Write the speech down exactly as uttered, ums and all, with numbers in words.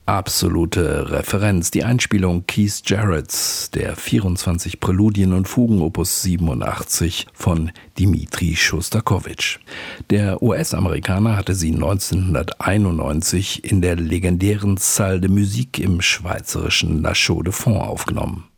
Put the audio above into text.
Absolute Referenz, die Einspielung Keith Jarretts, der vierundzwanzig Präludien und Fugen Opus siebenundachtzig von Dmitri Schostakowitsch. Der U S-Amerikaner hatte sie neunzehnhunderteinundneunzig in der legendären Salle de Musique im schweizerischen La Chaux-de-Fonds aufgenommen.